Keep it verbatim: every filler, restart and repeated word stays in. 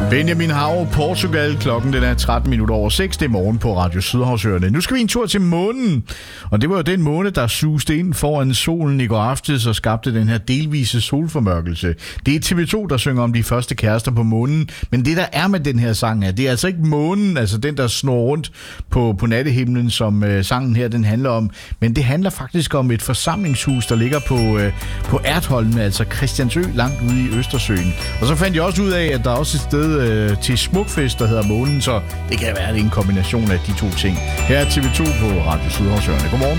Benjamin Hav, Portugal. Klokken den er tretten minutter over seks. Det er morgen på Radio Sydhavsøerne. Nu skal vi en tur til månen. Og det var jo den måne, der suste ind foran solen i går aftes og skabte den her delvise solformørkelse. Det er T V to, der synger om de første kærester på månen. Men det, der er med den her sang her, det er altså ikke månen, altså den, der snor rundt på, på nattehimlen, som øh, sangen her den handler om. Men det handler faktisk om et forsamlingshus, der ligger på, øh, på Ertholm, altså Christiansø, langt ude i Østersøen. Og så fandt jeg også ud af, at der er også et sted øh, til smukfest, der hedder Månen, så det kan være, det er en kombination af de to ting. Her er T V to på Radio Sydhavsøerne. Godmorgen.